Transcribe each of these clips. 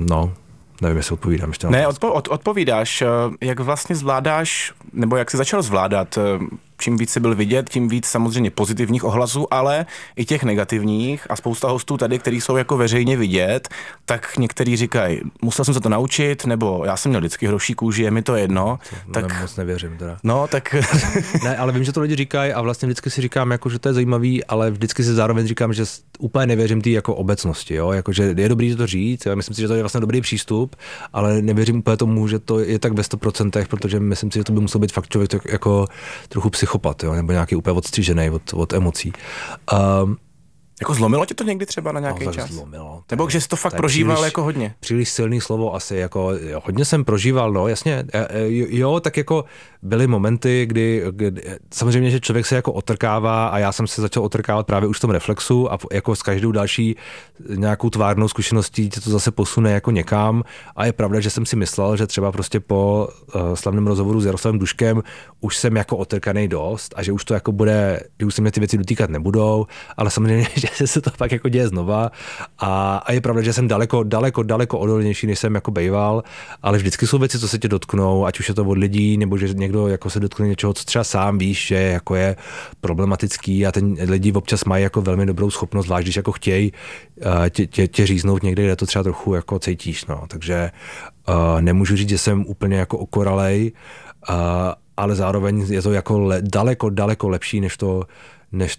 No, nevím, jestli odpovídám ještě. Ne, odpovídáš. Jak vlastně zvládáš, nebo jak jsi začal zvládat, čím víc jsi byl vidět, tím víc samozřejmě pozitivních ohlasů, ale i těch negativních a spousta hostů tady, kteří jsou jako veřejně vidět, tak někteří říkají, musel jsem se to naučit, nebo já jsem měl vždycky hroší kůži, je mi to jedno. Tak moc nevěřím teda. No, tak... Ne, ale vím, že to lidi říkají a vlastně vždycky si říkám, jako, že to je zajímavý, ale vždycky si zároveň říkám, že úplně nevěřím té jako obecnosti, jo? Jako, že je dobrý to říct, já myslím si, že to je vlastně dobrý přístup, ale nevěřím úplně tomu, že to je tak ve 100%, protože myslím si, že to by musel být fakt člověk jako trochu psychopat, jo? Nebo nějaký úplně odstřížený od emocí. Jako zlomilo tě to někdy třeba na nějaký čas? Zlomilo. Nebo že jsi to fakt prožíval příliš, jako hodně? Příliš silný slovo asi, jako jo, hodně jsem prožíval, no jasně, jo, tak jako byly momenty, kdy samozřejmě, že člověk se jako otrkává a já jsem se začal otrkávat právě už v tom reflexu a jako s každou další nějakou tvárnou zkušeností tě to zase posune jako někam a je pravda, že jsem si myslel, že třeba prostě po slavném rozhovoru s Jaroslavem Duškem už jsem jako otrkanej dost a že už to jako bude, že už se mě ty věci dotýkat nebudou, ale samozřejmě, že se to pak jako děje znova a je pravda, že jsem daleko odolnější, než jsem jako bejval, ale vždycky jsou věci, co se tě dotknou, ať už je to od lidí, nebo že někdo jako se dotkne něčeho, co třeba sám víš, že jako je problematický a ten lidi občas mají jako velmi dobrou schopnost, zvlášť když jako chtějí tě říznout někde, kde to třeba trochu jako cítíš, no, takže nemůžu říct, že jsem úplně jako okoralej, ale zároveň je to jako daleko lepší, než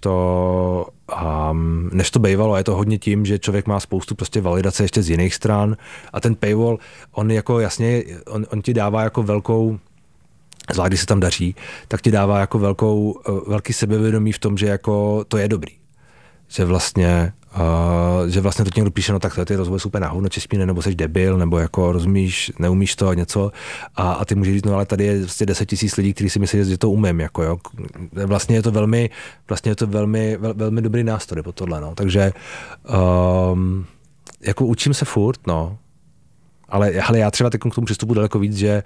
to bejvalo. A je to hodně tím, že člověk má spoustu prostě validace ještě z jiných stran a ten paywall, on jako jasně, on ti dává jako velkou, zvlášť když se tam daří, tak ti dává jako velký sebevědomí v tom, že jako to je dobrý. Že vlastně to někdo píše, no tak ty rozhovory jsou úplně náhodno čespíne, nebo seš debil, nebo jako rozumíš, neumíš to a něco a ty můžeš říct, no ale tady je vlastně 10 000 lidí, kteří si myslí, že to umím, jako jo. Vlastně je to velmi dobrý nástroj po tohle, no. Takže jako učím se furt, no. Ale já třeba teď k tomu přistupu daleko víc, že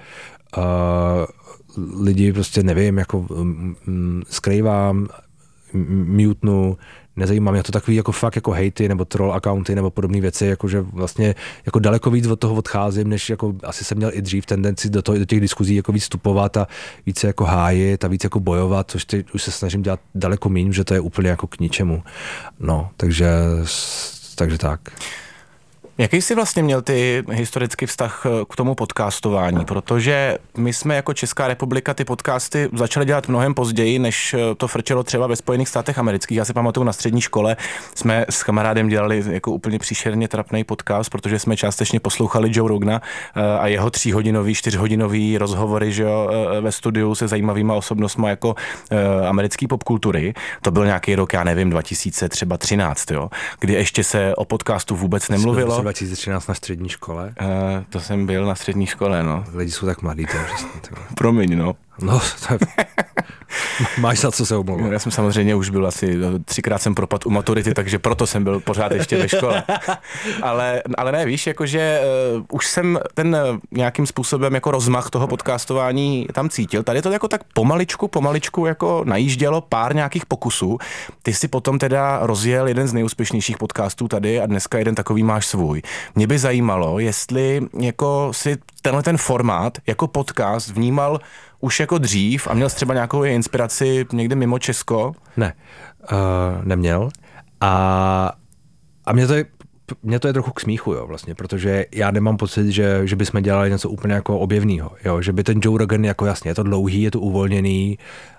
lidi prostě nevím, jako skrývám, mutenu, nezajímá mě to takový jako fakt jako hejty nebo troll accounty nebo podobné věci, jakože vlastně jako daleko víc od toho odcházím, než jako asi jsem měl i dřív tendenci do těch diskuzí jako víc vstupovat a více jako hájit a víc jako bojovat, což teď už se snažím dělat daleko méně, že to je úplně jako k ničemu. No, takže tak. Jaký jsi vlastně měl ty historický vztah k tomu podcastování? Protože my jsme jako Česká republika ty podcasty začali dělat mnohem později, než to frčelo třeba ve Spojených státech amerických. Já si pamatuju, na střední škole jsme s kamarádem dělali jako úplně příšerně trapný podcast, protože jsme částečně poslouchali Joe Rogana a jeho 3hodinový, 4hodinový rozhovory, že jo, ve studiu se zajímavýma osobnostma jako americké popkultury. To byl nějaký rok, já nevím, 2013, jo, kdy ještě se o podcastu vůbec nemluvilo. 2013 na střední škole? To jsem byl na střední škole, no. Lidi jsou tak mladí, to je přesně. Promiň, no. No, to je... Máš za co se omlouvat. Já jsem samozřejmě už byl asi 3krát jsem propad u maturity, takže proto jsem byl pořád ještě ve škole. Ale ne, víš, jakože už jsem ten nějakým způsobem jako rozmach toho podcastování tam cítil. Tady to jako tak pomaličku jako najíždělo pár nějakých pokusů. Ty si potom teda rozjel jeden z nejúspěšnějších podcastů tady a dneska jeden takový máš svůj. Mě by zajímalo, jestli jako si tenhle ten formát jako podcast vnímal už jako dřív a měl jsi třeba nějakou inspiraci někde mimo Česko? Ne, neměl. A mě to je trochu k smíchu, jo, vlastně, protože já nemám pocit, že bychom dělali něco úplně jako objevného, jo, že by ten Joe Rogan, jako jasně, je to dlouhý, je to uvolněný,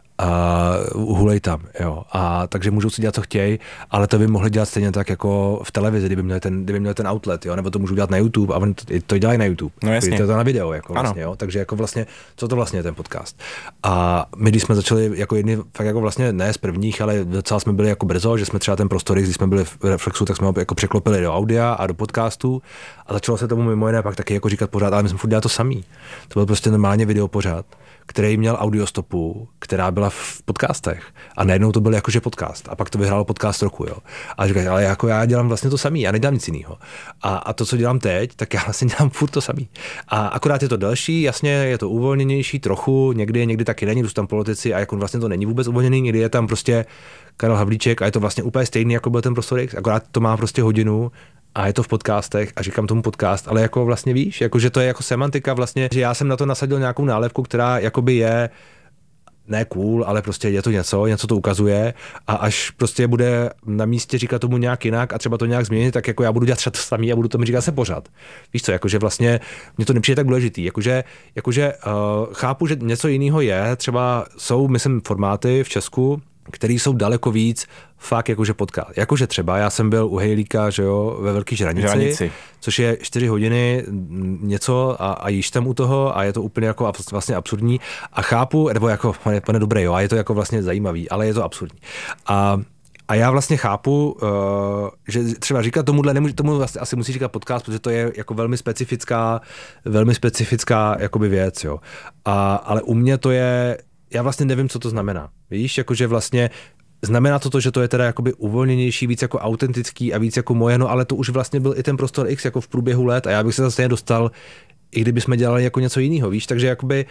hulej tam, jo. A takže můžou si dělat, co chtějí, ale to by mohli dělat stejně tak jako v televizi, kdyby měli ten outlet, jo, nebo to můžou dělat na YouTube a oni to dělají na YouTube. No jasně. To na video, jako vlastně, jo. Takže jako vlastně, co to vlastně je ten podcast. A my, když jsme začali jako jedni, fakt jako vlastně ne z prvních, ale docela jsme byli jako brzo, že jsme třeba ten Prostorix, když jsme byli v Reflexu, tak jsme ho jako překlopili do audia a do podcastu a začalo se tomu mimo jiné pak taky jako říkat pořád, ale my jsme furt dělali to samý. To byl prostě normálně video pořád, který měl audiostopu, která byla v podcastech. A najednou to byl jakože podcast. A pak to vyhrálo podcast roku, jo. A říkají, ale jako já dělám vlastně to samý, já nedělám nic jiného. A to, co dělám teď, tak já vlastně dělám furt to samý. A akorát je to delší, jasně, je to uvolněnější trochu, někdy taky není, jsou tam politici a jako vlastně to není vůbec uvolněný, někdy je tam prostě Karel Havlíček a je to vlastně úplně stejný, jako byl ten Prostor X, akorát to má prostě hodinu a je to v podcastech a říkám tomu podcast, ale jako vlastně víš, jako že to je jako semantika vlastně, že já jsem na to nasadil nějakou nálepku, která jakoby je ne cool, ale prostě je to něco to ukazuje a až prostě bude na místě říkat tomu nějak jinak a třeba to nějak změnit, tak jako já budu dělat třeba to samý a budu tomu říkat se pořád. Víš co, jakože vlastně mně to nepřijde tak důležitý, jakože chápu, že něco jiného je, třeba jsou, myslím, formáty v Česku, který jsou daleko víc fakt jakože podcast. Jakože třeba já jsem byl u Hejlíka, že jo, ve Velký Žranici, což je 4 hodiny něco a jíš tam u toho a je to úplně jako vlastně absurdní a chápu, nebo jako, pane dobré, jo, a je to jako vlastně zajímavý, ale je to absurdní. A já vlastně chápu, že třeba říkat tomu vlastně asi musí říkat podcast, protože to je jako velmi specifická jakoby věc, jo. Ale u mě to je, já vlastně nevím, co to znamená. Víš, jakože vlastně znamená to, že to je teda jakoby uvolněnější, víc jako autentický a víc jako moje, no ale to už vlastně byl i ten Prostor X jako v průběhu let a já bych se zase dostal, i kdyby jsme dělali jako něco jiného, víš, takže jakoby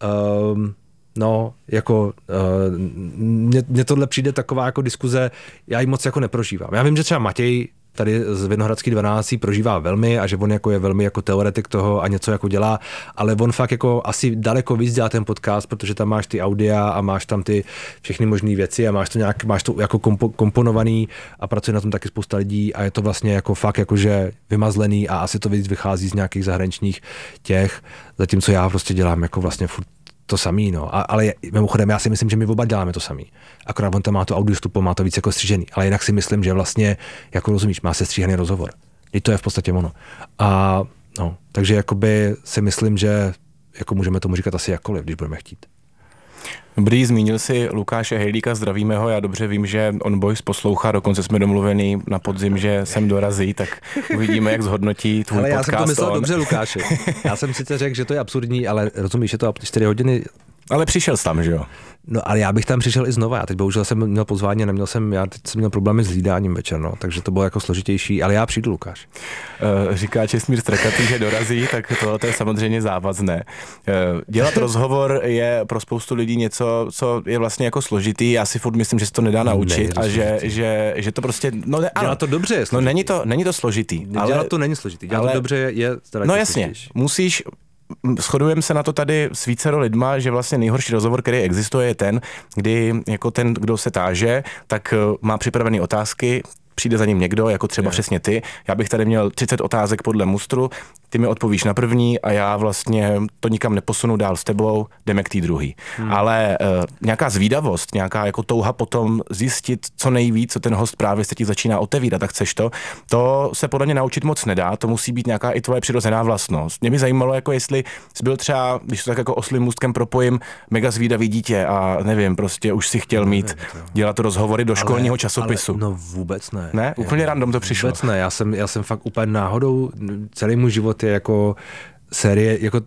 mně tohle přijde taková jako diskuze, já ji moc jako neprožívám. Já vím, že třeba Matěj tady z Vinohradský 12 prožívá velmi a že on jako je velmi jako teoretik toho a něco jako dělá, ale on fakt jako asi daleko víc dělá ten podcast, protože tam máš ty audia a máš tam ty všechny možné věci a máš to jako komponovaný a pracuje na tom taky spousta lidí a je to vlastně jako fakt jakože vymazlený a asi to víc vychází z nějakých zahraničních těch, zatímco já prostě dělám jako vlastně furt to samý, no. Ale mimochodem já si myslím, že my oba děláme to samý. Akorát on tam má to audio stupo, má to víc jako střížený. Ale jinak si myslím, že vlastně, jako rozumíš, má se stříhaný rozhovor. I to je v podstatě ono. A no, takže jakoby si myslím, že jako můžeme tomu říkat asi jakkoliv, když budeme chtít. Dobrý, zmínil si Lukáše Hejlíka, zdravíme ho, já dobře vím, že On Boys poslouchá, dokonce jsme domluvení na podzim, že sem dorazí, tak uvidíme, jak zhodnotí tvůj podcast. Ale já jsem to myslel dobře, Lukáši. Já jsem sice řekl, že to je absurdní, ale rozumíš, že to 4 hodiny. Ale přišel jsi tam, že jo? No ale já bych tam přišel i znova, já teď bohužel jsem měl pozvání a teď jsem měl problémy s hlídáním večer, no, takže to bylo jako složitější, ale já přijdu, Lukáš. Říká Čestmír Strekatý, že dorazí, tak tohle je samozřejmě závazné. Dělat rozhovor je pro spoustu lidí něco, co je vlastně jako složitý, já si furt myslím, že se to nedá naučit a že to prostě, no ne, dělat to dobře je složitý. No není to složitý. Dělat to není složitý, dělat to dobře je teda no jasně, musíš. Shodujeme se na to tady s vícero lidma, že vlastně nejhorší rozhovor, který existuje, je ten, kdy jako ten, kdo se táže, tak má připravené otázky, přijde za ním někdo, jako třeba přesně ty. Já bych tady měl 30 otázek podle mustru, ty mi odpovíš na první a já vlastně to nikam neposunu dál s tebou, jdeme k té druhý. Ale nějaká zvídavost, nějaká jako touha potom zjistit co nejvíc, co ten host právě se ti začíná otevírat a chceš to se podle mě naučit moc nedá, to musí být nějaká i tvoje přirozená vlastnost. Mě by zajímalo, jako jestli jsi byl třeba, když to tak jako oslím můstkem propojím, mega zvídavý dítě a nevím, prostě už si chtěl dělat rozhovory do školního časopisu. No vůbec ne. Ne? Úplně random to přišlo. Vůbec ne, já jsem fakt úplně náhodou, celý můj život je jako série, jako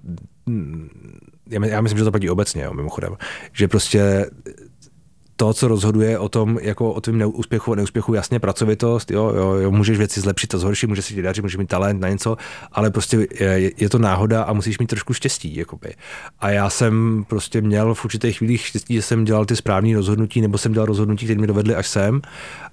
já myslím, že to platí obecně, jo, mimochodem, že prostě to, co rozhoduje o tom, jako o tvém úspěchu a neúspěchu, jasně pracovitost, jo, můžeš věci zlepšit a zhoršit, můžeš si ti dařit, můžeš mít talent na něco, ale prostě je to náhoda a musíš mít trošku štěstí, jakoby. A já jsem prostě měl v určitých chvílích štěstí, že jsem dělal ty správné rozhodnutí, nebo jsem dělal rozhodnutí, které mi dovedly až sem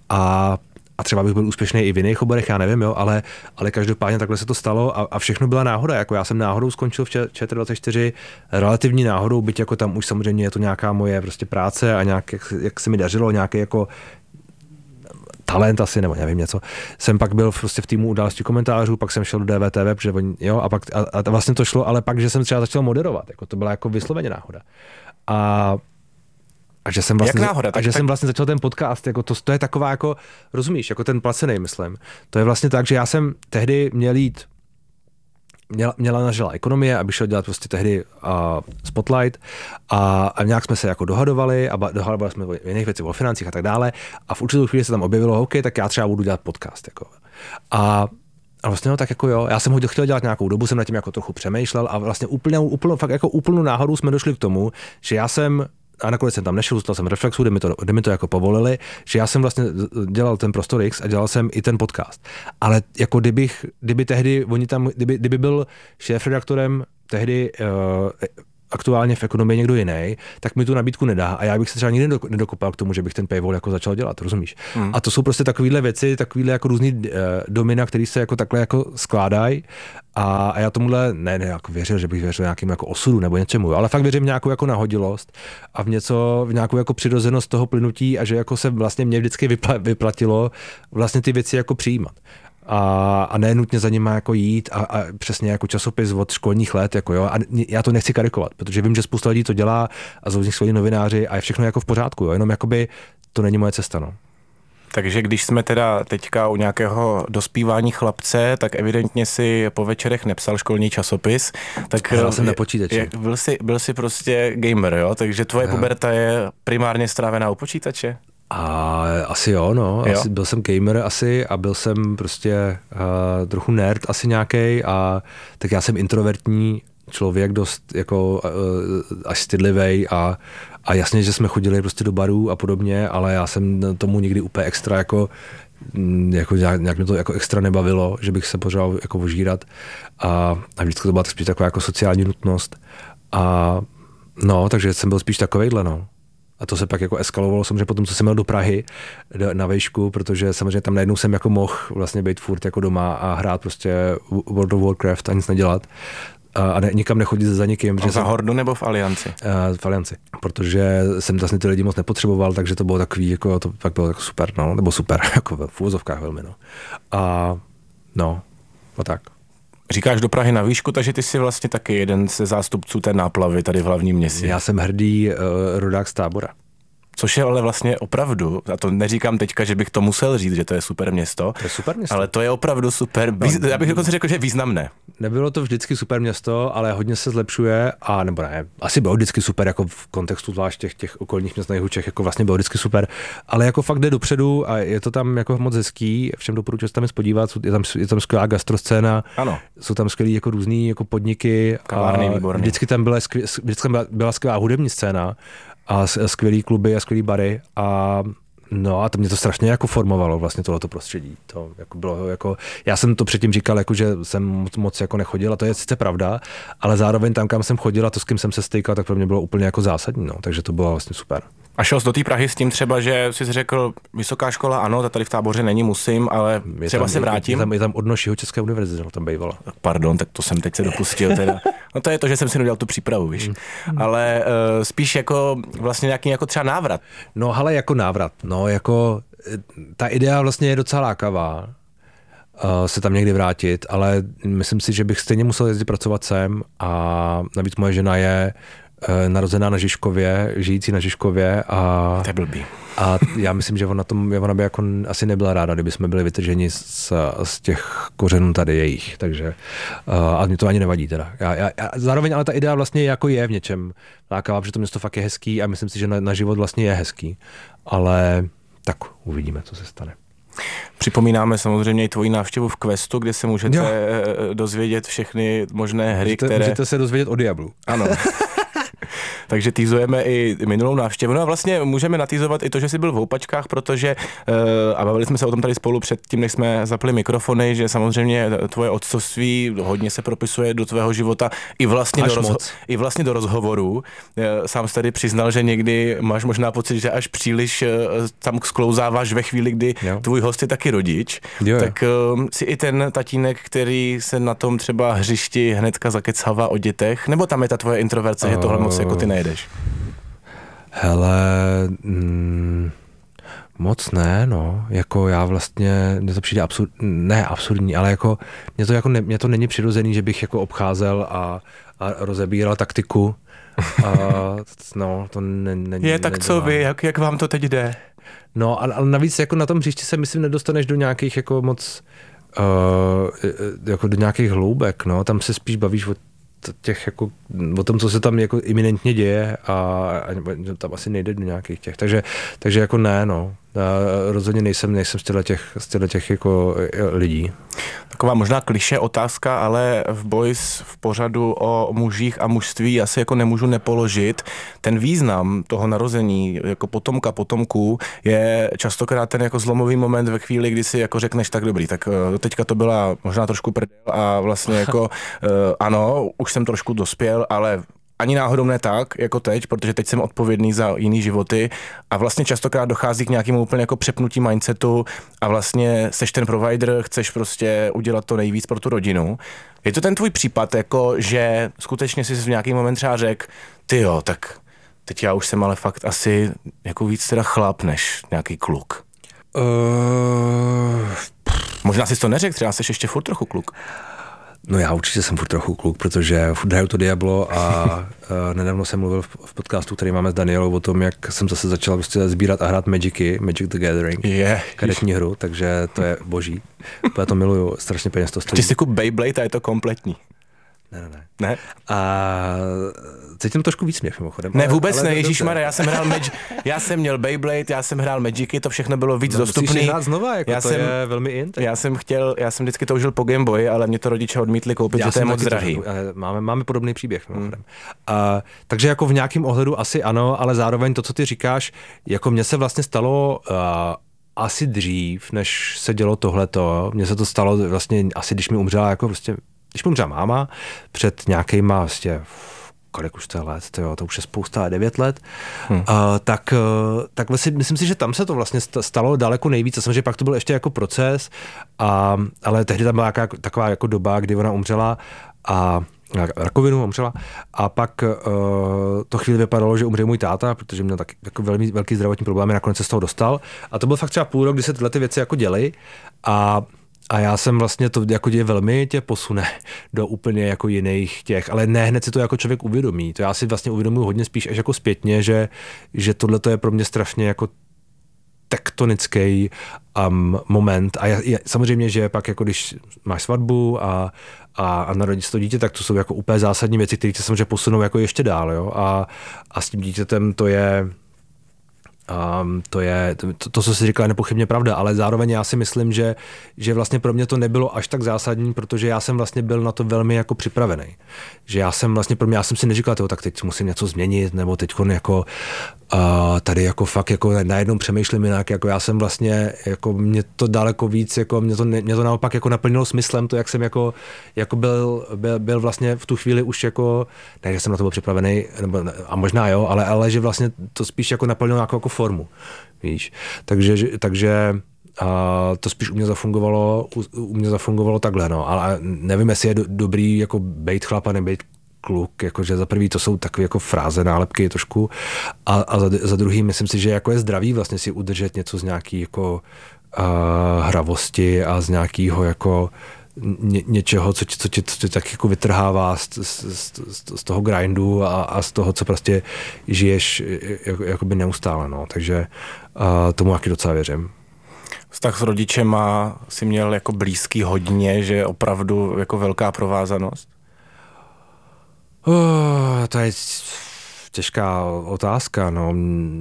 a třeba bych byl úspěšný i v jiných oborech, já nevím, jo, ale každopádně takhle se to stalo a všechno byla náhoda, jako já jsem náhodou skončil v ČT24, relativní náhodou, byť jako tam už samozřejmě je to nějaká moje prostě práce a nějak, jak se mi dařilo, nějaký jako talent asi, nebo nevím něco. Jsem pak byl prostě v týmu Události komentářů, pak jsem šel do DVTV, protože jo, a pak a vlastně to šlo, ale pak, že jsem třeba začal moderovat, jako to byla jako vysloveně náhoda. A že jsem vlastně začal ten podcast, jako to je taková jako, rozumíš, jako ten placený, myslím. To je vlastně tak, že já jsem tehdy měla nažila ekonomie, aby šel dělat prostě tehdy Spotlight a nějak jsme se jako dohadovali a dohadovali jsme o jiných věcech, o financích a tak dále a v určitou chvíli se tam objevilo, OK, tak já třeba budu dělat podcast. Jako. A vlastně no tak jako jo, já jsem ho chtěl dělat nějakou dobu, jsem na tím jako trochu přemýšlel a vlastně úplnou náhodou jsme došli k tomu, že já jsem a nakonec jsem tam nešel, zůstal jsem v Reflexu, kde mi to jako povolili, že já jsem vlastně dělal ten Prostor X a dělal jsem i ten podcast. Ale jako kdyby tehdy, kdyby byl šéfredaktorem tehdy aktuálně v ekonomii někdo jiný, tak mi tu nabídku nedá a já bych se třeba nikdy nedokopal k tomu, že bych ten paywall jako začal dělat, rozumíš? A to jsou prostě takovýhle věci, takovýhle jako různý domina, který se jako takhle jako skládají a já tomuhle ne jako věřil, že bych věřil nějakým jako osudu nebo něčemu, ale fakt věřím v nějakou jako nahodilost a v nějakou jako přirozenost toho plynutí a že jako se vlastně mě vždycky vyplatilo vlastně ty věci jako přijímat. A ne nutně za nima jako jít a přesně jako časopis od školních let, jako jo, a já to nechci karikovat, protože vím, že spousta lidí to dělá a jsou z nich skvělí novináři a je všechno jako v pořádku, jo, jenom jakoby to není moje cesta, no. Takže když jsme teda teďka u nějakého dospívání chlapce, tak evidentně si po večerech nepsal školní časopis. Tak já jsem na počítači. Byl jsi prostě gamer, jo? Takže tvoje puberta je primárně strávená u počítače? A asi jo, no. Byl jsem gamer asi a byl jsem prostě trochu nerd asi nějakej a tak já jsem introvertní člověk, dost jako až stydlivej a jasně, že jsme chodili prostě do barů a podobně, ale já jsem tomu nikdy úplně extra jako nějak mě to jako extra nebavilo, že bych se pořád jako ožírat a vždycky to byla spíš taková jako sociální nutnost a no, takže jsem byl spíš takovejhle, no. A to se pak jako eskalovalo samozřejmě potom, co jsem měl do Prahy na vejšku, protože samozřejmě tam najednou jsem jako mohl vlastně být furt jako doma a hrát prostě World of Warcraft a nic nedělat. A nikam nechodit za nikým. Za Hordu nebo v Alianci? V Alianci, protože jsem vlastně ty lidi moc nepotřeboval, takže to bylo takový, jako to pak bylo jako super, no, nebo super, jako v úvozovkách velmi, no. A tak. Říkáš do Prahy na výšku, takže ty jsi vlastně taky jeden ze zástupců té náplavy tady v hlavním městě. Já jsem hrdý rodák z Tábora. Což je ale vlastně opravdu, a to neříkám teďka, že bych to musel říct, že to je super město. To je super město. Ale to je opravdu super, já bych dokonce řekl, že významné. Nebylo to vždycky super město, ale hodně se zlepšuje a nebo ne, asi bylo vždycky super, jako v kontextu zvlášť těch okolních měst na jihu Čech, jako vlastně bylo vždycky super, ale jako fakt jde dopředu a je to tam jako moc hezký, všem doporučuji se tam spodívat, je tam skvělá gastroscéna, ano. Jsou tam skvělý jako různý jako podniky, kavárny výborné. Vždycky tam byla skvělá hudební scéna a skvělý kluby a skvělý bary a to mě to strašně jako formovalo vlastně tohleto prostředí. To jako bylo jako, já jsem to předtím říkal, jako, že jsem moc jako nechodil a to je sice pravda, ale zároveň tam, kam jsem chodil a to, s kým jsem se stýkal, tak pro mě bylo úplně jako zásadní, no, takže to bylo vlastně super. A šel jsi do té Prahy s tím třeba, že jsi řekl, vysoká škola, ano, tady v Táboře není, musím, ale třeba se vrátím. Je tam odnož Jihočeské univerzity, no, tam bývala. Pardon, tak to jsem teď se dopustil teda. No to je to, že jsem si nedělal tu přípravu, víš. Ale spíš jako vlastně nějaký jako třeba návrat. No, ale jako návrat, no, jako ta idea vlastně je docela lákavá. Se tam někdy vrátit, ale myslím si, že bych stejně musel jezdit pracovat sem a navíc moje žena je narozená na Žižkově, žijící na Žižkově a to je blbý. A já myslím, že ona by jako asi nebyla ráda, kdyby jsme byli vytrženi z těch kořenů tady jejich, takže a mě to ani nevadí teda. Zároveň ale ta idea vlastně jako je v něčem lákavá, protože to město fakt je hezký a myslím si, že na život vlastně je hezký, ale tak uvidíme, co se stane. Připomínáme samozřejmě i tvoji návštěvu v Questu, kde se můžete dozvědět všechny možné hry, které... Můžete se dozvědět o Diablu. Ano. Takže týzujeme i minulou návštěvu. No a vlastně můžeme natýzovat i to, že jsi byl v Houpačkách, protože, a bavili jsme se o tom tady spolu předtím, než jsme zapli mikrofony, že samozřejmě tvoje otcovství hodně se propisuje do tvého života i vlastně do rozhovorů. Sám jsi tady přiznal, že někdy máš možná pocit, že až příliš tam sklouzáváš ve chvíli, kdy tvůj host je taky rodič. Jo. Tak si i ten tatínek, který se na tom třeba hřišti hnedka zakecává o dětech, nebo tam je ta tvoje introverce, že tohle moc jako ty nejedeš? Hele, moc ne, no, jako já vlastně, mně to přijde absurdní, ale jako mě to není přirozený, že bych jako obcházel a rozebíral taktiku. To není. Je tak co vy, jak vám to teď jde? No, ale navíc jako na tom hřišti se myslím nedostaneš do nějakých jako moc, jako do nějakých hloubek, no, tam se spíš bavíš o tom, co se tam jako iminentně děje a tam asi nejde do nějakých těch, takže jako ne, no. Rozhodně nejsem z těch jako lidí. Taková možná klišé otázka, ale v Boys v pořadu o mužích a mužství asi jako nemůžu nepoložit. Ten význam toho narození jako potomků je častokrát ten jako zlomový moment ve chvíli, kdy si jako řekneš tak dobrý, tak teďka to byla možná trošku prdel a vlastně jako ano, už jsem trošku dospěl, ale ani náhodou ne tak, jako teď, protože teď jsem odpovědný za jiný životy a vlastně častokrát dochází k nějakému úplně jako přepnutí mindsetu a vlastně seš ten provider, chceš prostě udělat to nejvíc pro tu rodinu. Je to ten tvůj případ, jako že skutečně jsi v nějaký moment třeba řekl, tyjo, tak teď já už jsem ale fakt asi jako víc teda chlap než nějaký kluk. Možná jsi to neřekl, třeba jsi ještě furt trochu kluk. No já určitě jsem furt trochu kluk, protože furt hraju to Diablo a nedávno jsem mluvil v podcastu, který máme s Danielou, o tom, jak jsem zase začal prostě sbírat a hrát Magic the Gathering, karetní hru, takže to je boží. Já to miluju, strašně peněz to stojí. Ty si kup Beyblade a je to kompletní. Ne. A cítím trošku výsměch mimochodem. Ne, vůbec ne, ježišmarja, já jsem měl Beyblade, já jsem hrál Magicy, to všechno bylo víc dostupný. Musíš hrát znova, jako to je velmi in. Já jsem vždycky toužil po Game Boy, ale mě to rodiče odmítli koupit, že to je moc drahý. Máme podobný příběh mimochodem. Takže jako v nějakém ohledu asi ano, ale zároveň to, co ty říkáš, jako mně se vlastně stalo asi dřív, než se dělo tohleto. Mně se to stalo vlastně asi, když mi umřela máma před nějakýma vlastně, kolik už to je let, to už je spousta, 9 let, tak vlastně myslím si, že tam se to vlastně stalo daleko nejvíc. A samozřejmě pak to byl ještě jako proces, ale tehdy tam byla taková jako doba, kdy ona umřela a rakovinu umřela a pak to chvíli vypadalo, že umře můj táta, protože měl tak jako velmi velký zdravotní problémy, nakonec se z toho dostal a to byl fakt třeba půl rok, kdy se tyhle ty věci jako děly a já jsem vlastně to jako velmi tě posune do úplně jako jiných těch, ale ne hned si to jako člověk uvědomí. To já si vlastně uvědomuji hodně spíš až jako zpětně, že tohle to je pro mě strašně jako tektonický moment a samozřejmě, že pak jako když máš svatbu a narodí se to dítě, tak to jsou jako úplně zásadní věci, které se samozřejmě posunou jako ještě dál, jo? A s tím dítětem to je to, co jsi říkala, je nepochybně pravda, ale zároveň já si myslím, že vlastně pro mě to nebylo až tak zásadní, protože já jsem vlastně byl na to velmi jako připravený. Že já jsem si neříkal, tak teď musím něco změnit, nebo teď jako tady jako fakt jako najednou přemýšlím jinak, jako já jsem vlastně, jako mě to daleko víc, jako mě to naopak jako naplnilo smyslem, to jak jsem jako byl vlastně v tu chvíli už jako, ne, že jsem na to byl připravený, nebo, a možná jo, ale že vlastně to spíš jako naplnilo jako formu, víš. Takže to spíš u mě zafungovalo takhle, no, ale nevím, jestli je dobrý jako bejt chlapa, nebejt kluk, jakože za prvý to jsou takové jako fráze, nálepky trošku a za druhý myslím si, že jako je zdravý vlastně si udržet něco z nějaký jako hravosti a z nějakého jako něčeho, co tě tak jako vytrhává z toho grindu a z toho, co prostě žiješ jakoby neustále, no. Takže tomu taky docela věřím. Vztah s rodičema si měl jako blízký hodně, že opravdu jako velká provázanost? To je těžká otázka, no.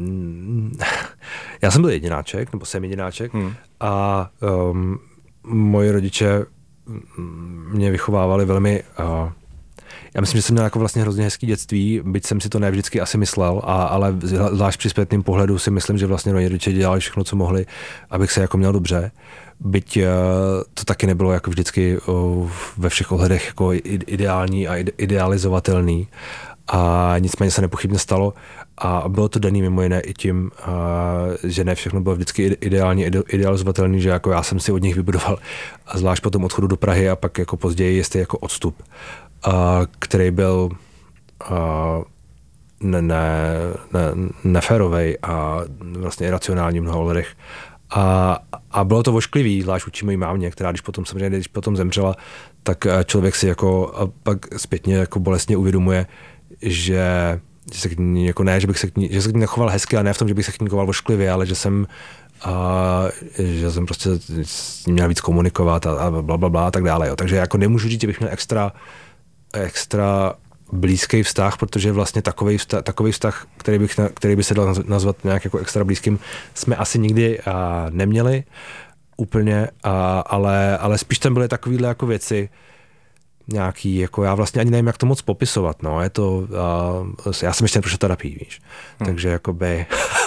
Já jsem byl jedináček, nebo jsem jedináček a moji rodiče mě vychovávali velmi, já myslím, že jsem měl jako vlastně hrozně hezký dětství, byť jsem si to ne vždycky asi myslel, ale zvlášť při zpětným pohledu si myslím, že vlastně moji rodiče dělali všechno, co mohli, abych se jako měl dobře. Byť to taky nebylo jako vždycky ve všech ohledech jako ideální a idealizovatelný. A nicméně se nepochybně stalo a bylo to daný mimo jiné i tím, že ne všechno bylo vždycky idealizovatelný, že jako já jsem si od nich vybudoval a zvlášť po tom odchodu do Prahy a pak jako později jestli jako odstup, který byl neférovej a vlastně iracionální v mnoha ohledech. A bylo to ošklivý, zvlášť vůči mojí mámě, která když potom zemřela, tak člověk si jako pak zpětně jako bolestně uvědomuje, že se k ní, jako ne, že se k ní nechoval hezky, ale ne v tom, že bych se k ní choval ošklivě, ale že jsem prostě s ní měl víc komunikovat a blablabla a tak dále. Jo. Takže jako nemůžu říct, že bych měl extra blízký vztah, protože vlastně takový vztah, který by se dal nazvat nějak jako extra blízkým, jsme asi nikdy neměli úplně, ale spíš tam byly takovýhle jako věci nějaký, jako já vlastně ani nevím, jak to moc popisovat, no, je to, já jsem ještě neprošel terapii, víš, takže jakoby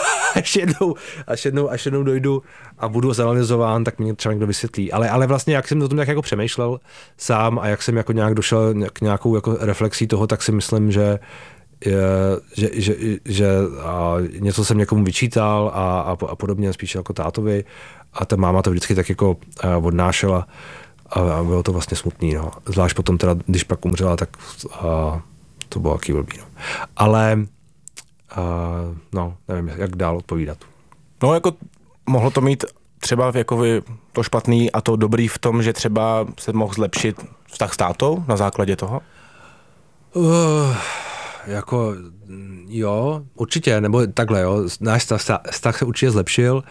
až jednou dojdu a budu zanalizován, tak mě třeba někdo vysvětlí. Ale vlastně, jak jsem o tom nějak jako přemýšlel sám a jak jsem jako nějak došel k nějakou jako reflexí toho, tak si myslím, že něco jsem někomu vyčítal a podobně, spíš jako tátovi, a ta máma to vždycky tak jako odnášela a bylo to vlastně smutný, no. Zvlášť potom teda, když pak umřela, tak to bylo taky blbý, no. Ale no, nevím, jak dál odpovídat. No, jako mohlo to mít třeba jako to špatný a to dobrý v tom, že třeba se mohl zlepšit vztah s tátou na základě toho? Jako jo, určitě, nebo takhle, jo. Náš vztah se určitě zlepšil,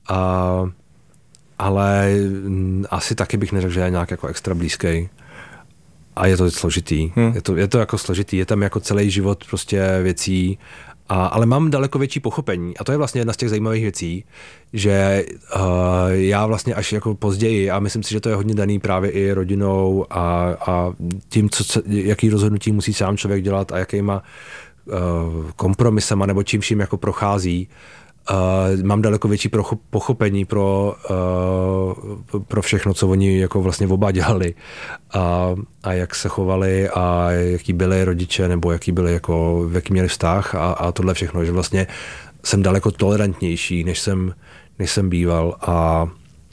ale asi taky bych neřekl, že je nějak jako extra blízký. A je to složitý. Je to jako složitý, je tam jako celý život prostě věcí, ale mám daleko větší pochopení. A to je vlastně jedna z těch zajímavých věcí, že já vlastně až jako později, a myslím si, že to je hodně daný právě i rodinou a tím, jaký rozhodnutí musí sám člověk dělat a jakýma kompromisama nebo čím vším jako prochází. Mám daleko větší pochopení pro všechno, co oni jako vlastně oba dělali a jak se chovali a jaký byli rodiče nebo jaký jaký měli vztah a tohle všechno, že vlastně jsem daleko tolerantnější, než jsem býval a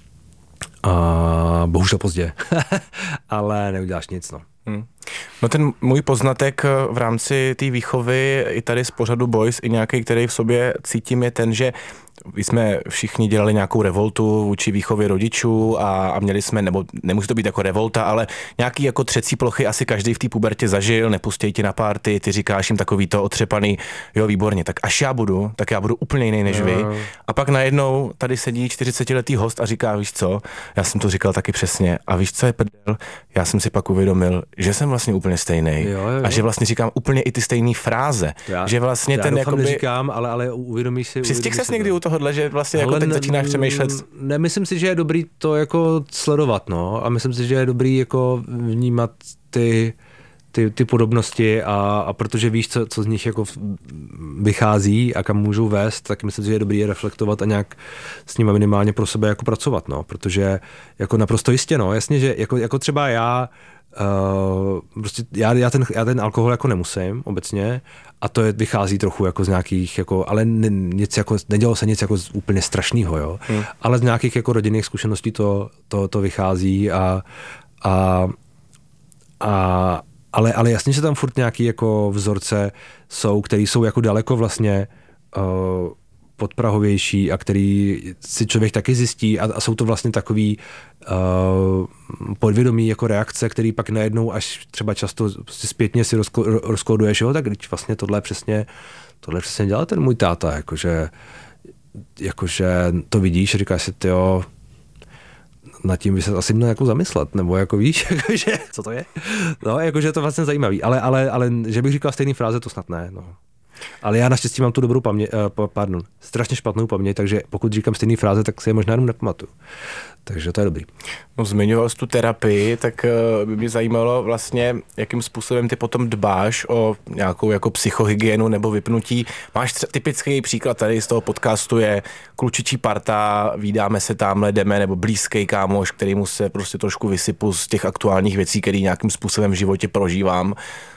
bohužel pozdě, ale neuděláš nic, no. No ten můj poznatek v rámci té výchovy i tady z pořadu Boys, i nějaký, který v sobě cítím, je ten, že my jsme všichni dělali nějakou revoltu vůči výchově rodičů a měli jsme, nebo nemusí to být jako revolta, ale nějaký jako třecí plochy asi každý v té pubertě zažil, nepustěj ti na party, ty říkáš jim takový to otřepaný, jo výborně, tak až já budu úplně jiný než vy. A pak najednou tady sedí 40letý host a říká, víš co, já jsem to říkal taky přesně a víš co je prdel, já jsem si pak uvědomil, že jsem vlastně úplně stejný a že vlastně říkám úplně i ty stejné fráze, že vlastně já ten jakoby... neříkám, ale uvědomíš si... Přistihl ses někdy u tohohle, že vlastně jako teď začínáš přemýšlet? Myslím si, že je dobrý to jako sledovat, no, a myslím si, že je dobrý jako vnímat ty podobnosti a protože víš, co z nich jako vychází a kam můžou vést, tak myslím si, že je dobrý je reflektovat a nějak s nimi minimálně pro sebe jako pracovat, no, protože jako naprosto jistě, no, jasně, že jako třeba prostě já ten alkohol jako nemusím obecně a to vychází trochu jako z nějakých, jako, ale nic jako, nedělo se nic jako úplně strašného, jo, ale z nějakých jako rodinných zkušeností to vychází ale jasně, že tam furt nějaký jako vzorce jsou, který jsou jako daleko vlastně podprahovější a který si člověk taky zjistí a jsou to vlastně takový podvědomí jako reakce, který pak najednou až třeba často zpětně si rozkóduješ, jo, tak vlastně tohle přesně dělal ten můj táta, jakože to vidíš, říkáš si, tyjo, nad tím by se asi měl jako zamyslet, nebo jako víš, jakože, co to je? No, jakože je to vlastně zajímavý, ale že bych říkal stejný fráze, to snad ne, no. Ale já naštěstí mám tu dobrou strašně špatnou paměť, takže pokud říkám stejný fráze, tak si je možná jenom nepamatuju. Takže to je dobrý. No, zmiňoval jsi tu terapii, tak by mě zajímalo vlastně, jakým způsobem ty potom dbáš o nějakou jako psychohygienu nebo vypnutí. Máš typický příklad tady z toho podcastu je klučičí parta, vídáme se tamhle, jdeme, nebo blízký kámoš, kterýmu se prostě trošku vysypu z těch aktuálních věcí, který nějakým způsobem v životě prožívám.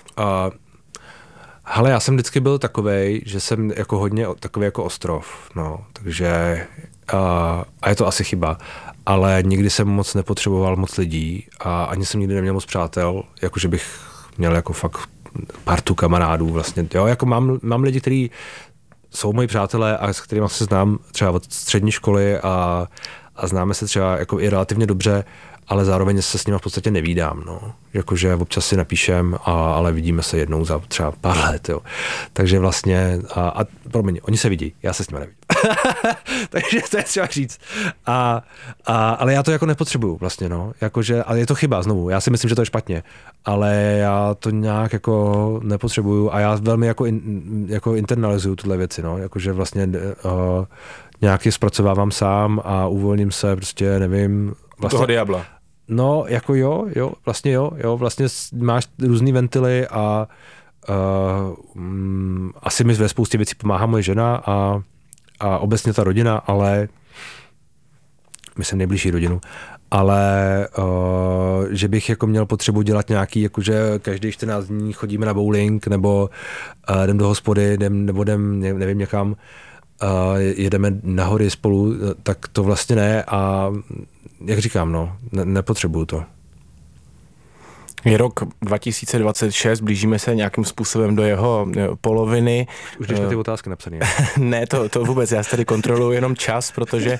Hele, já jsem vždycky byl takovej, že jsem jako hodně takový jako ostrov, no, takže a je to asi chyba, ale nikdy jsem moc nepotřeboval moc lidí a ani jsem nikdy neměl moc přátel, jakože bych měl jako fakt partu kamarádů vlastně, jo, jako mám lidi, kteří jsou moji přátelé a s kterými se znám třeba od střední školy a známe se třeba jako i relativně dobře, ale zároveň se s nimi v podstatě nevídám, no. Jakože občas si napíšem, ale vidíme se jednou za třeba pár let, jo. Takže vlastně, promiň, oni se vidí, já se s nimi nevidím. Takže to je třeba říct. Ale já to jako nepotřebuju vlastně, no. Jakože, ale je to chyba znovu, já si myslím, že to je špatně, ale já to nějak jako nepotřebuju a já velmi jako internalizuju tyhle věci, no. Jakože vlastně nějak je zpracovávám sám a uvolním se, prostě nevím. Vlastně, toho diabla. No, jako jo, vlastně máš různý ventily a asi mi ve spoustě věcí pomáhá moje žena a obecně ta rodina, ale myslím nejbližší rodinu, ale že bych jako měl potřebu dělat nějaký, jakože každý 14 dní chodíme na bowling, nebo jdem do hospody, nevím někam, jedeme na hory spolu, tak to vlastně ne a jak říkám, no, nepotřebuju to. Je rok 2026, blížíme se nějakým způsobem do jeho poloviny. Už jdeš na ty otázky napsané. Ne, to vůbec, já tady kontroluji jenom čas, protože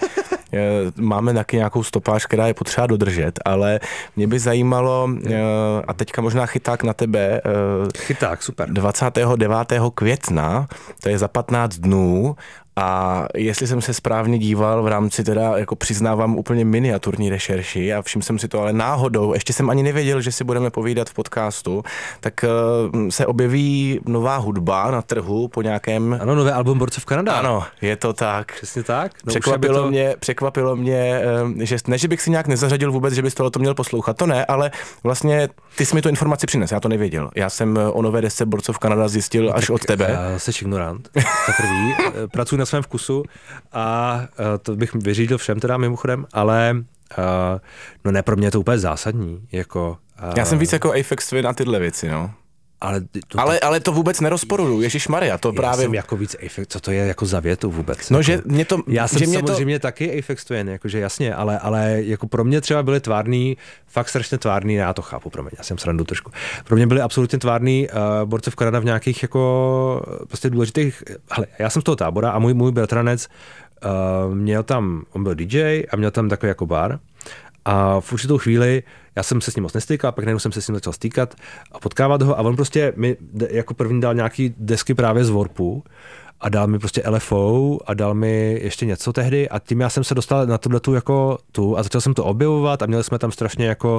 máme taky nějakou stopáž, která je potřeba dodržet, ale mě by zajímalo, a teďka možná chyták na tebe. Chyták, super. 29. května, to je za 15 dnů, a jestli jsem se správně díval v rámci teda, jako přiznávám, úplně miniaturní rešerši a všiml jsem si to, ale náhodou, ještě jsem ani nevěděl, že si budeme povídat v podcastu, tak se objeví nová hudba na trhu po nějakém... Ano, nové album Borcov Kanada. Ano, je to tak. Přesně tak. No, překvapilo mě, že ne, že bych si nějak nezařadil vůbec, že bys tohle to měl poslouchat, to ne, ale vlastně ty jsi mi tu informaci přines, já to nevěděl. Já jsem o nové desce Borcov Kanada zjistil až od tebe. Jsi ignorant, za prvý. Pracuji na svém vkusu a to bych vyřídil všem teda mimochodem, ale no ne, pro mě je to úplně zásadní. Jako, já jsem víc jako Aphex Twin a tyhle věci, no. Ale to vůbec nerozporuju, ježišmarja, to právě... Já jsem jako víc Aphex, co to je jako za větu vůbec? No, jako, že mě to... Já jsem samozřejmě taky Aphex Twin, jakože jasně, ale jako pro mě třeba byly tvárný, fakt strašně tvárný, já to chápu, pro mě, já jsem srandu trošku. Pro mě byly absolutně tvárný Borcov Kanada v nějakých jako prostě důležitých... Hele, já jsem z toho Tábora a můj bratranec měl tam, on byl DJ a měl tam takový jako bar. A v určitou chvíli já jsem se s ním moc nestýkal, pak najednou jsem se s ním začal stýkat a potkávat ho a on prostě mi jako první dal nějaký desky právě z Warpu a dal mi prostě LFO a dal mi ještě něco tehdy a tím já jsem se dostal na tuhletu jako tu a začal jsem to objevovat a měli jsme tam strašně jako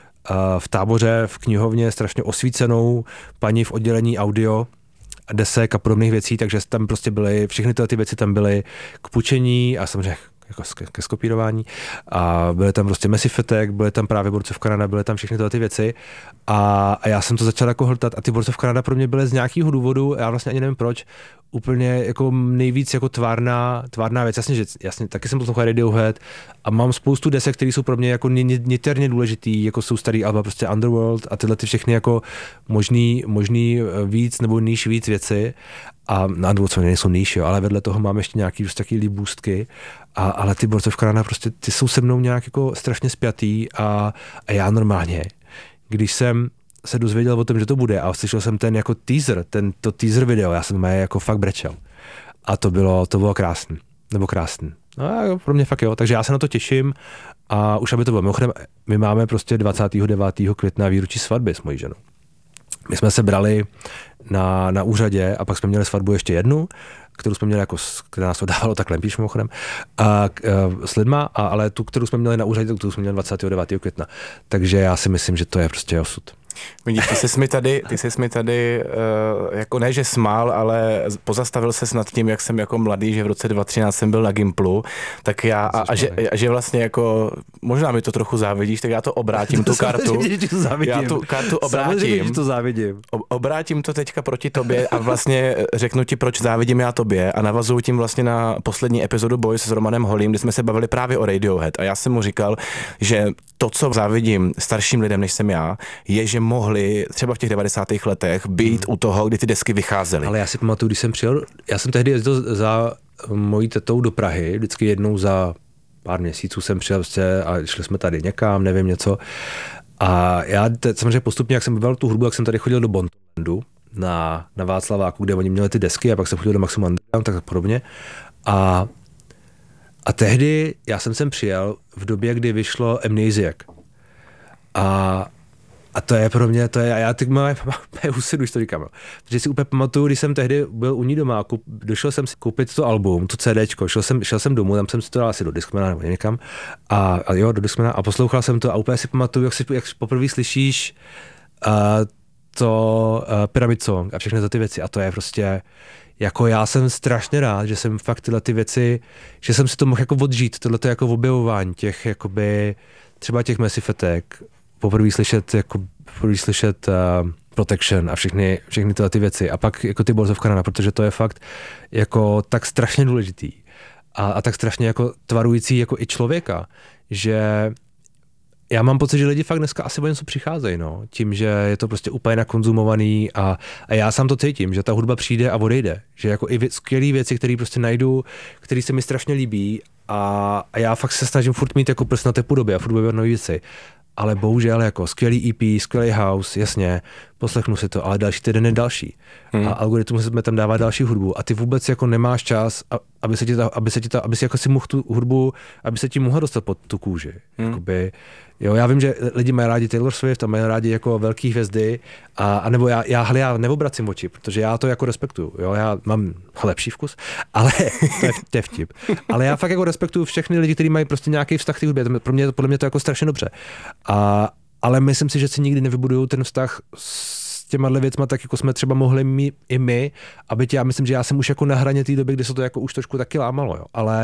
v Táboře, v knihovně strašně osvícenou paní v oddělení audio desek a podobných věcí, takže tam prostě byly, všechny ty věci tam byly k půjčení a samozřejmě jako ke skopírování a byly tam prostě Massive Attack, byly tam právě Borcov Kanada, byly tam všechny ty věci a já jsem to začal jako hltat a ty Borcov Kanada pro mě byly z nějakého důvodu, já vlastně ani nevím proč, úplně jako nejvíc jako tvárná věc. Jasně, taky jsem poslouchal Radiohead a mám spoustu desek, které jsou pro mě jako niterně důležitý, jako jsou starý alba, prostě Underworld a tyhle ty všechny jako možný víc nebo níž víc věci. A na Underworld co nejsou níž, jo, ale vedle toho mám ještě nějaký prostě taky líbůstky. Ale ty Borcov Kanada prostě ty jsou se mnou nějak jako strašně spjatý a já normálně, když jsem se dozvěděl o tom, že to bude a slyšel jsem ten jako to teaser video, já jsem jako fakt brečel. A to bylo krásný. No a pro mě fakt jo, takže já se na to těším a už aby to bylo. Mimochodem, my máme prostě 29. května výročí svatby s mojí ženou. My jsme se brali na úřadě a pak jsme měli svatbu ještě jednu, kterou jsme měli jako, která nás to dávalo tak lempíš mimochodem, s lidma, ale tu, kterou jsme měli na úřadě, tu jsme měli 29. května. Takže já si myslím, že to je prostě osud. Vidíš, ty jsi mi tady jako ne, že smál, ale pozastavil ses nad tím, jak jsem jako mladý, že v roce 2013 jsem byl na Gimplu, tak já, že vlastně jako, možná mi to trochu závidíš, tak já to obrátím, tu kartu. Já tu kartu obrátím. To závidím. Obrátím to teďka proti tobě a vlastně řeknu ti, proč závidím já tobě a navazuju tím vlastně na poslední epizodu Boys s Romanem Holým, kdy jsme se bavili právě o Radiohead a já jsem mu říkal, že to, co závidím starším lidem, než jsem já, je, že mohli třeba v těch 90. letech být u toho, kdy ty desky vycházely. Ale já si pamatuju, když jsem přijel, já jsem tehdy jezdil za mojí tetou do Prahy, vždycky jednou za pár měsíců jsem přijel a šli jsme tady někam, nevím něco. A já samozřejmě postupně, jak jsem bavil tu hudbu, jak jsem tady chodil do Bontonlandu na Václaváku, kde oni měli ty desky a pak jsem chodil do Maximum Underground, tak podobně. A tehdy já jsem sem přijel v době, kdy vyšlo Amnesiac. A to je pro mě, já teď mám husidu, když to říkám. No. Protože si úplně pamatuju, když jsem tehdy byl u ní doma, došel jsem si koupit to album, to CDčko, šel jsem domů, tam jsem si to dal asi do Discmana nebo někam, do Discmana a poslouchal jsem to a úplně si pamatuju, jak poprvé slyšíš to Pyramid Song a všechny ty věci a to je prostě, jako já jsem strašně rád, že jsem fakt tyhle ty věci, že jsem si to mohl jako odžít, tohleto jako objevování těch jakoby, třeba těch Massive Attack, poprvé slyšet Protection a všechny tyhle ty věci a pak jako ty Borcov Kanada, protože to je fakt jako tak strašně důležitý a tak strašně jako tvarující jako i člověka, že já mám pocit, že lidi fakt dneska asi o něco přicházejí, no. Tím, že je to prostě úplně nakonzumovaný a já sám to cítím, že ta hudba přijde a odejde. Že jako i skvělý věci, které prostě najdu, které se mi strašně líbí a já fakt se snažím furt mít jako prst na té podobě a furt objevovat nové věci. Ale bohužel jako skvělý EP, skvělý house, jasně, poslechnu si to, ale další týden je další. A algoritmus jsme tam dává další hudbu a ty vůbec jako nemáš čas, aby si jako si mohl tu hudbu, aby se ti mohla dostat pod tu kůži. Jakoby, jo, já vím, že lidi mají rádi Taylor Swift a mají rádi jako velký hvězdy a nebo já neobracím oči, protože já to jako respektuju. Jo, já mám lepší vkus, ale to je vtip. Ale já fakt jako respektuju všechny lidi, kteří mají prostě nějaký vztah k té hudbě. Podle mě to jako strašně dobře. Ale myslím si, že si nikdy nevybudují ten vztah s těma věcma, tak jako jsme třeba mohli mít i my, aby já myslím, že já jsem už jako na hraně té doby, kdy se to jako už trošku taky lámalo, jo.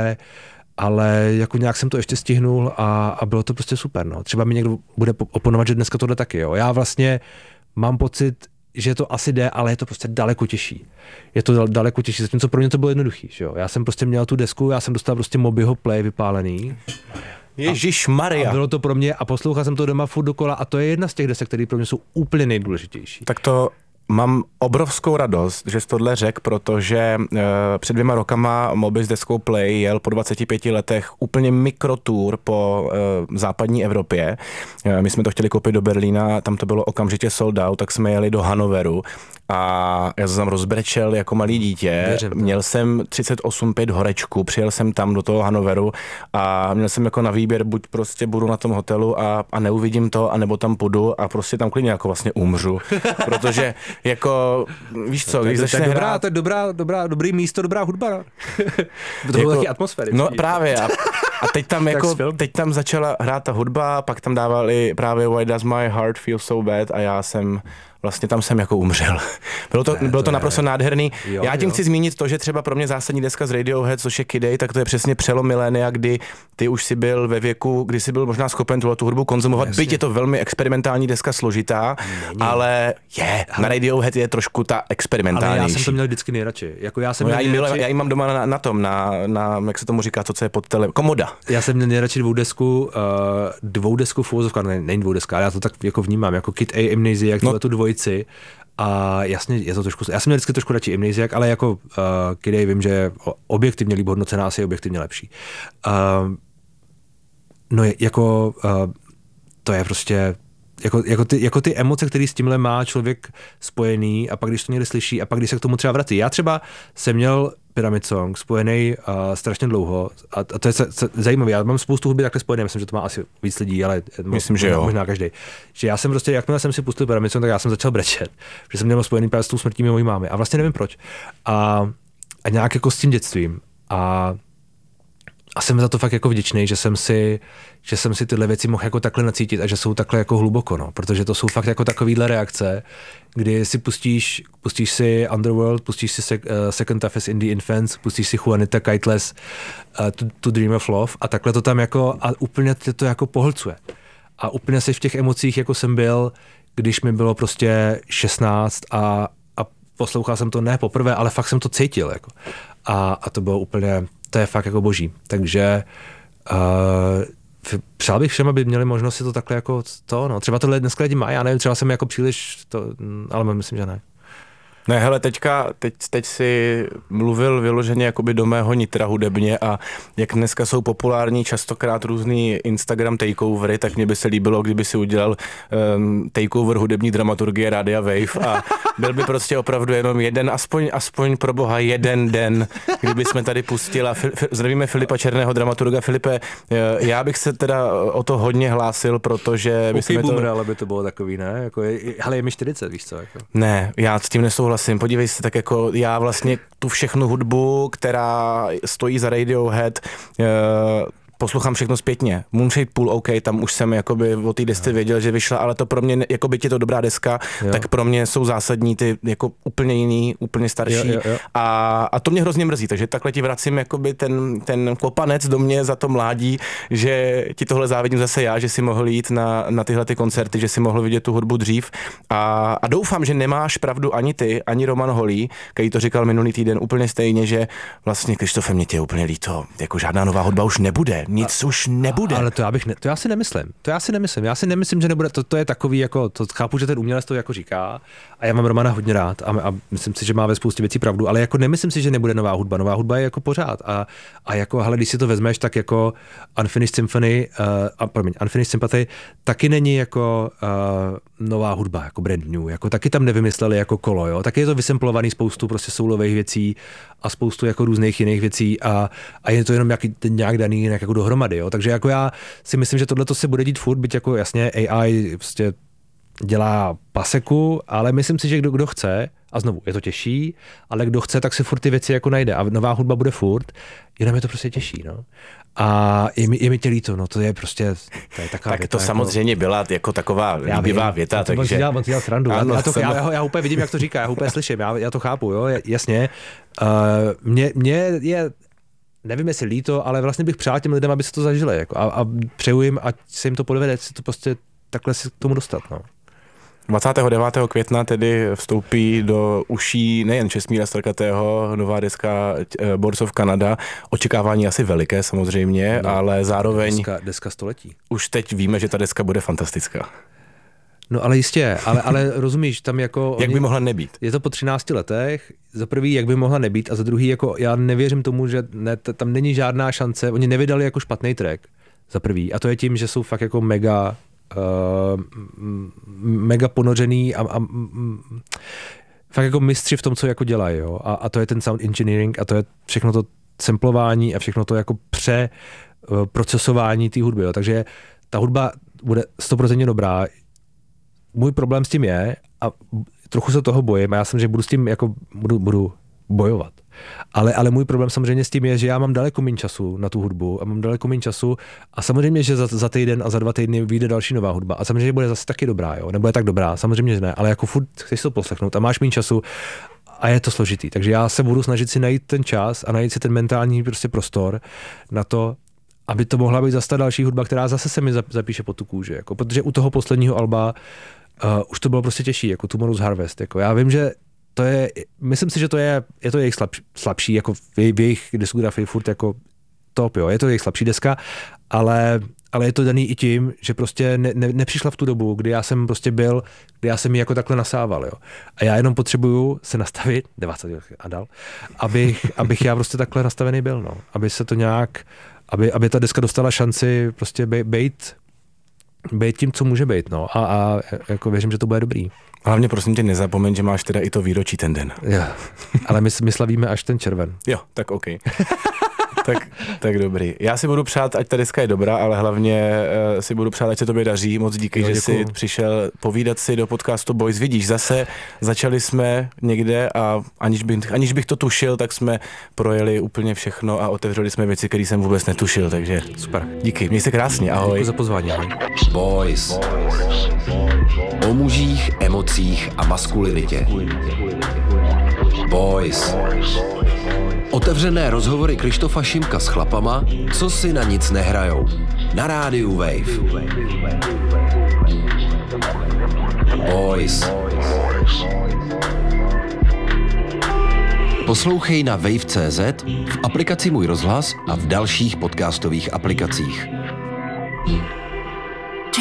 Ale jako nějak jsem to ještě stihnul a bylo to prostě super, no. Třeba mi někdo bude oponovat, že dneska to jde taky, jo. Já vlastně mám pocit, že to asi jde, ale je to prostě daleko těžší. Je to daleko těžší, zatímco pro mě to bylo jednoduchý, že jo. Já jsem prostě měl tu desku, já jsem dostal prostě Mobyho Play vypálený. Ježišmarja. A bylo to pro mě, a poslouchal jsem to doma furt dokola a to je jedna z těch desek, které pro mě jsou úplně nejdůležitější. Tak to mám obrovskou radost, že jsi tohle řekl, protože před 2 rokama Moby s deskou Play jel po 25 letech úplně mikrotour po západní Evropě. My jsme to chtěli koupit do Berlína, tam to bylo okamžitě sold out, tak jsme jeli do Hannoveru a já jsem tam rozbrečel jako malý dítě. Měl jsem 38,5 horečku, přijel jsem tam do toho Hannoveru a měl jsem jako na výběr, buď prostě budu na tom hotelu a neuvidím to, anebo tam půjdu a prostě tam klidně jako vlastně umřu, protože jako, víš co, když začne hrát... To je dobrý místo, dobrá hudba. To bylo taky atmosféry. No právě a teď tam začala hrát ta hudba, pak tam dávali právě Why Does My Heart Feel So Bad a já jsem vlastně tam jsem jako umřel. Bylo to naprosto nádherný. Já tím chci zmínit to, že třeba pro mě zásadní deska z Radiohead, což je Kid A, tak to je přesně přelom milénia, kdy ty už si byl ve věku, kdy si byl možná schopen tu hudbu konzumovat. Byť je to velmi experimentální deska, složitá, ale na Radiohead je trošku ta experimentálnější. Ale já jsem to měl vždycky nejradši. Jako já ji mám doma na tom, na jak se tomu říká, co je pod komoda. Já jsem měl nejradši dvoudesku v uvozovkách, není dvoudeska, ale já to tak jako vnímám, jako Kid A, Amnesia, jak tu dvojici. A jasně, je to trošku, já jsem měl vždycky trošku radši Amnesiak, ale jako Kid A vím, že je objektivně líp hodnocená, asi je objektivně lepší. To je prostě jako ty emoce, které s tímhle má člověk spojený a pak když to někde slyší a pak když se k tomu třeba vrací. Já třeba jsem měl Pyramid Song spojený strašně dlouho a to je zajímavé. Já mám spoustu hudby takhle spojené, myslím, že to má asi víc lidí, ale myslím, že jo. Možná každý. Že já jsem prostě, jakmile jsem si pustil Pyramid Song, tak já jsem začal brečet, že jsem měl spojený právě s tou smrtí mojí mámy a vlastně nevím proč. A nějak jako s tím dětstvím. A jsem za to fakt jako vděčný, že jsem si tyhle věci mohl jako takhle nacítit a že jsou takhle jako hluboko, no, protože to jsou fakt jako takovýhle reakce, kdy si pustíš si Underworld, pustíš si Second Toughest Indie Infants, pustíš si Juanita Kiteless, To Dream of Love a takhle to tam jako a úplně tě to jako pohlcuje. A úplně si v těch emocích jako jsem byl, když mi bylo prostě 16 a poslouchal jsem to ne poprvé, ale fakt jsem to cítil jako. A to bylo úplně, to je fakt jako boží. Takže přál bych všem, aby měli možnost si to takhle jako to, no. Třeba tohle dneska lidi mají, já nevím, třeba jsem jako příliš to, ale myslím, že ne. Ne, hele, teď si mluvil vyloženě jakoby do mého nitra hudebně a jak dneska jsou populární častokrát různý Instagram takeovery, tak mě by se líbilo, kdyby si udělal takeover hudební dramaturgie Rádia Wave a byl by prostě opravdu jenom jeden, aspoň pro boha jeden den, kdyby jsme tady pustila. Zdravíme Filipa Černého, dramaturga. Filipe, já bych se teda o to hodně hlásil, protože by se to... ale by to bylo takový, ne? Jako je mi 40, víš co? Jako. Ne, já s tím nesouhlasím. Podívej se, tak jako já vlastně tu všechnu hudbu, která stojí za Radiohead, poslouchám všechno zpětně. Moonshade Pool, OK, tam už jsem jakoby o té desce věděl, že vyšla, ale to pro mě, jako byť je to dobrá deska, tak pro mě jsou zásadní ty jako úplně jiný, úplně starší. Jo. A to mě hrozně mrzí, takže takhle ti vracím jakoby ten kopanec do mě za to mládí, že ti tohle závidím zase já, že si mohl jít na tyhle ty koncerty, že si mohl vidět tu hudbu dřív a doufám, že nemáš pravdu ani ty, ani Roman Holý, který to říkal minulý týden úplně stejně, že vlastně Krištofe, mě tě je úplně líto, jako žádná nová hudba už nebude. nic už nebude. Ale to já si nemyslím. Já si nemyslím, že nebude. To je takový, jako, to chápu, že ten umělec to jako říká a já mám Romana hodně rád a myslím si, že má ve spoustě věcí pravdu, ale jako nemyslím si, že nebude nová hudba. Nová hudba je jako pořád a jako, hele, když si to vezmeš, tak jako Unfinished Sympathy taky není jako nová hudba, jako brand new, jako taky tam nevymysleli jako kolo, jo, taky je to vysemplovaný spoustu prostě soulových věcí a spoustu jako různých jiných věcí a je to jenom nějak daný jako dohromady, jo, takže jako já si myslím, že tohle to se bude dít furt, byť jako jasně AI prostě dělá paseku, ale myslím si, že kdo chce, a znovu, je to těžší, ale kdo chce, tak si furt ty věci jako najde a nová hudba bude furt, jenom je to prostě těžší, no. A je mi tě líto, no to je prostě, to je taková tak věta. To samozřejmě byla jako taková líbivá věta, takže... On si dělal srandu, ano, já úplně vidím, jak to říká, já úplně slyším, já to chápu, jo, jasně. Mě je, nevím, jestli líto, ale vlastně bych přál těm lidem, aby se to zažili, jako, a přeju jim, ať se jim to podvede, si to prostě takhle si k tomu dostat, no. 29. května tedy vstoupí do uší nejen Čestmíra Strkatého nová deska Boards of Canada. Očekávání asi veliké samozřejmě, no, ale zároveň... Deska století. Už teď víme, že ta deska bude fantastická. No ale jistě, ale rozumíš, tam jako... Jak by mohla nebýt? Je to po 13 letech, za prvý, jak by mohla nebýt, a za druhý, jako já nevěřím tomu, že tam není žádná šance, oni nevydali jako špatný track, za prvý, a to je tím, že jsou fakt jako mega ponořený a fakt jako mistři v tom, co jako dělají, jo. A to je ten sound engineering a to je všechno to samplování a všechno to jako procesování té hudby, jo. Takže ta hudba bude 100% dobrá. Můj problém s tím je, a trochu se toho bojím, a já samozřejmě budu s tím jako budu bojovat. Ale můj problém samozřejmě s tím je, že já mám daleko méně času na tu hudbu a mám daleko méně času a samozřejmě, že za týden a za 2 týdny vyjde další nová hudba a samozřejmě bude zase taky dobrá, jo, nebude tak dobrá, samozřejmě, že ne, ale jako furt chceš to poslechnout a máš méně času a je to složitý, takže já se budu snažit si najít ten čas a najít si ten mentální prostě prostor na to, aby to mohla být zase ta další hudba, která zase se mi zapíše pod tu kůži, jako, protože u toho posledního alba už to bylo prostě těžší, jako Tomorrow's Harvest, jako já vím, že to je, myslím si, že to je to jejich slabší, jako v jejich diskografii furt jako top, jo, je to jejich slabší deska, ale je to daný i tím, že prostě nepřišla v tu dobu, kdy já jsem prostě byl, kdy já jsem ji jako takhle nasával, jo. A já jenom potřebuju se nastavit, 20 a dál, abych já prostě takhle nastavený byl, no. Aby se to nějak, aby ta deska dostala šanci prostě být tím, co může být, no. A jako věřím, že to bude dobrý. Hlavně prosím tě nezapomeň, že máš teda i to výročí ten den. Jo, ale my slavíme až ten červen. Jo, tak OK. tak dobrý. Já si budu přát, ať ta deska je dobrá, ale hlavně si budu přát, ať se tobě daří. Moc díky, že jsi přišel povídat si do podcastu Boys. Vidíš, zase začali jsme někde a aniž bych to tušil, tak jsme projeli úplně všechno a otevřeli jsme věci, které jsem vůbec netušil, takže super. Díky, měj se krásně, ahoj. Děkuji za pozvání, ahoj. Boys. O mužích, emocích a maskulinitě. Boys. Otevřené rozhovory Krištofa Šimka s chlapama, co si na nic nehrajou. Na rádiu Wave. Boys. Poslouchej na wave.cz, v aplikaci Můj rozhlas a v dalších podcastových aplikacích.